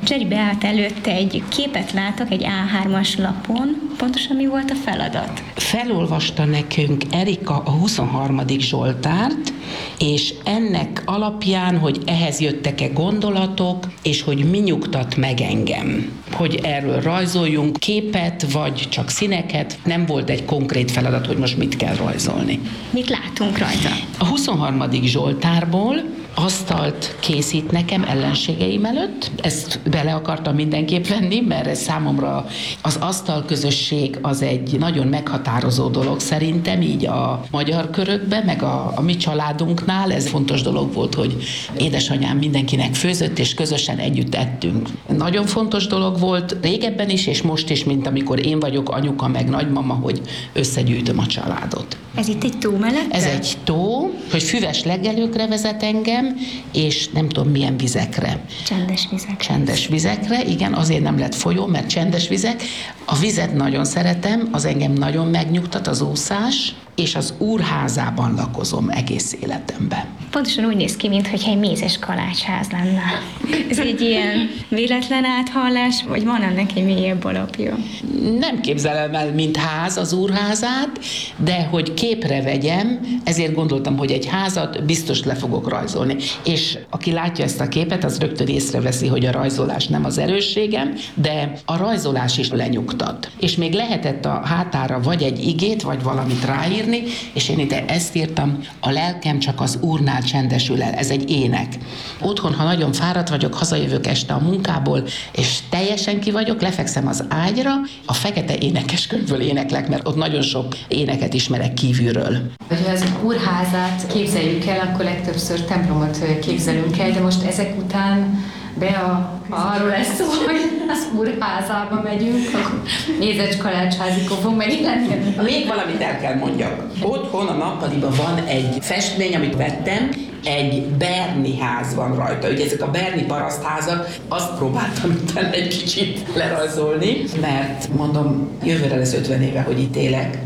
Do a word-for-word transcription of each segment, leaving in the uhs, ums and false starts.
Zseri beállt előtte egy képet látok egy á hármas lapon. Pontosan mi volt a feladat? Felolvasta nekünk Erika a huszonharmadik Zsoltárt, és ennek alapján, hogy ehhez jöttek-e gondolatok, és hogy mi nyugtat meg engem. Hogy erről rajzoljunk képet, vagy csak színeket, nem volt egy konkrét feladat, hogy most mit kell rajzolni. Mit látunk rajta? A huszonharmadik Zsoltárból asztalt készít nekem ellenségeim előtt. Ezt bele akartam mindenképp venni, mert ez számomra az asztalközösség az egy nagyon meghatározó dolog szerintem, így a magyar körökben, meg a, a mi családunknál. Ez fontos dolog volt, hogy édesanyám mindenkinek főzött, és közösen együtt ettünk. Nagyon fontos dolog volt régebben is, és most is, mint amikor én vagyok anyuka, meg nagymama, hogy összegyűjtöm a családot. Ez itt egy tó mellette? Ez egy tó, hogy füves legelőkre vezet engem, és nem tudom milyen vizekre. Csendes vizekre. Csendes vizekre, igen, azért nem lett folyó, mert csendes vizek. A vizet nagyon szeretem, az engem nagyon megnyugtat, az úszás, és az úrházában lakozom egész életemben. Pontosan úgy néz ki, mintha egy mézes kalácsház lenne. Ez egy ilyen véletlen áthallás, vagy van ennek egy mélyebb alapja? Nem képzelem el, mint ház az úrházát, de hogy képre vegyem, ezért gondoltam, hogy egy házat biztos le fogok rajzolni. És aki látja ezt a képet, az rögtön észreveszi, hogy a rajzolás nem az erősségem, de a rajzolás is lenyugtat. És még lehetett a hátára vagy egy igét, vagy valamit ráírni, és én ide ezt írtam, a lelkem csak az Úrnál csendesül el. Ez egy ének. Otthon, ha nagyon fáradt vagyok, hazajövök este a munkából, és teljesen ki vagyok, lefekszem az ágyra, a fekete énekeskönyvből éneklek, mert ott nagyon sok éneket ismerek kívülről. Ha az úrházát képzeljük el, akkor legtöbbször templomot képzelünk el, de most ezek után be a, arról lesz szó, hogy az úrházába megyünk, akkor mézes kalácsházikon fog megjelenni. Még valamit el kell mondjak. Otthon a nappaliban van egy festmény, amit vettem, egy berni ház van rajta. Ugye ezek a berni parasztházak, azt próbáltam utána egy kicsit lerajzolni, mert mondom, jövőre lesz ötven éve, hogy itt élek,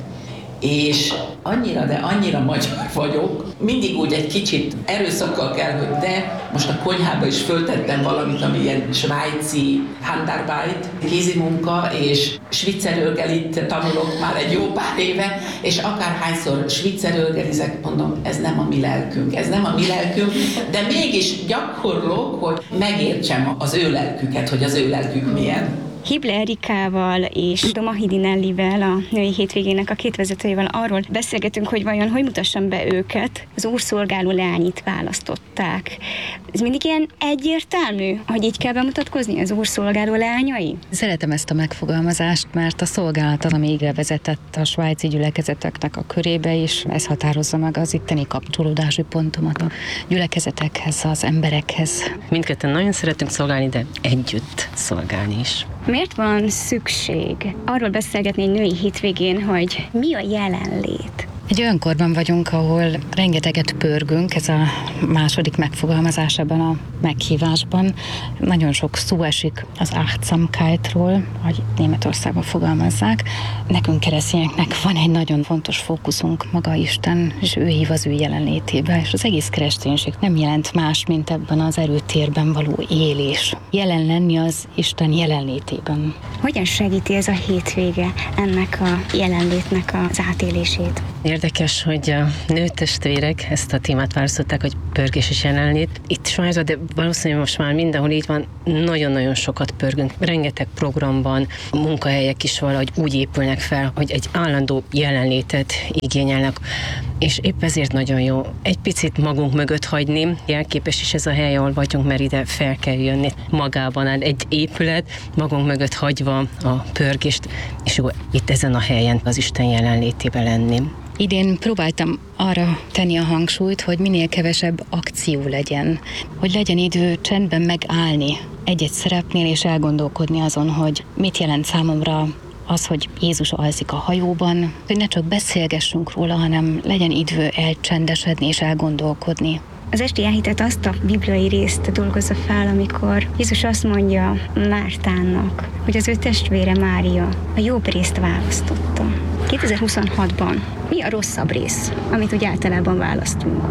és annyira, de annyira magyar vagyok, mindig úgy egy kicsit erőszakkal kell, hogy de most a konyhába is föltettem valamit, ami ilyen svájci Handarbeit, kézimunka, és sviccerölgelit tanulok már egy jó pár éve, és akárhányszor sviccerölgelizek, mondom, ez nem a mi lelkünk, ez nem a mi lelkünk, de mégis gyakorlok, hogy megértsem az ő lelküket, hogy az ő lelkük milyen. Hible Erikával és Domahidi Nellivel, a női hétvégének a két vezetőjével arról beszélgetünk, hogy vajon hogy mutassam be őket. Az úrszolgáló leányit választották. Ez mindig ilyen egyértelmű, hogy így kell bemutatkozni az úrszolgáló leányai? Szeretem ezt a megfogalmazást, mert a szolgálat az, ami égre vezetett a svájci gyülekezeteknek a körébe is. Ez határozza meg az itteni kapcsolódási pontomat a gyülekezetekhez, az emberekhez. Mindketten nagyon szeretünk szolgálni, de együtt szolgálni is. Miért van szükség arról beszélgetni egy női hétvégén, hogy mi a jelenlét? Egy olyan korban vagyunk, ahol rengeteget pörgünk, ez a második megfogalmazás ebben a meghívásban. Nagyon sok szó esik az Achtsamkeitról, ahogy Németországban fogalmazzák. Nekünk keresztényeknek van egy nagyon fontos fókuszunk, maga Isten, és ő hív az ő jelenlétébe, és az egész kereszténység nem jelent más, mint ebben az erőtérben való élés. Jelen lenni az Isten jelenlétében. Hogyan segíti ez a hétvége ennek a jelenlétnek az átélését? Érdekes, hogy a nőtestvérek ezt a témát választották, hogy pörgés és jelenlét. Itt Svájcban, de valószínűleg most már mindenhol így van, nagyon-nagyon sokat pörgünk. Rengeteg programban a munkahelyek is valahogy úgy épülnek fel, hogy egy állandó jelenlétet igényelnek. És épp ezért nagyon jó egy picit magunk mögött hagyni. Jelképes is ez a hely, ahol vagyunk, mert ide fel kell jönni. Magában áll egy épület, magunk mögött hagyva a pörgést, és jó, itt ezen a helyen az Isten jelenlétében lenni. Idén próbáltam arra tenni a hangsúlyt, hogy minél kevesebb akció legyen, hogy legyen idő csendben megállni egy-egy szerepnél és elgondolkodni azon, hogy mit jelent számomra az, hogy Jézus alszik a hajóban, hogy ne csak beszélgessünk róla, hanem legyen idő elcsendesedni és elgondolkodni. Az esti elhitet azt a bibliai részt dolgozza fel, amikor Jézus azt mondja Mártánnak, hogy az ő testvére Mária a jobb részt választotta. kétezer-huszonhatban mi a rosszabb rész, amit úgy általában választunk?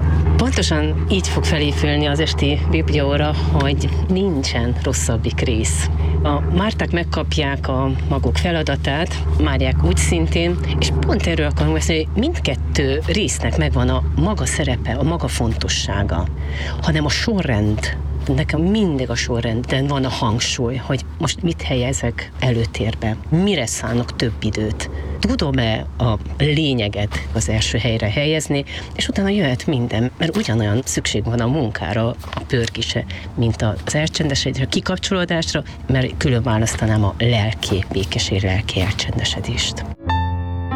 pontosan így fog felépülni az esti bibliaóra, hogy nincsen rosszabbik rész. A Márták megkapják a maguk feladatát, Máriák úgy szintén, és pont erről akarunk beszélni, hogy mindkettő résznek megvan a maga szerepe, a maga fontossága, hanem a sorrend. Nekem mindig a sorrenden van a hangsúly, hogy most mit helyezek előtérbe, mire szánok több időt. Tudom-e a lényeget az első helyre helyezni, és utána jöhet minden, mert ugyanolyan szükség van a munkára, a pörgése, mint az elcsendesedésre, a kikapcsolódásra, mert külön választanám a lelki békesség, lelki elcsendesedést.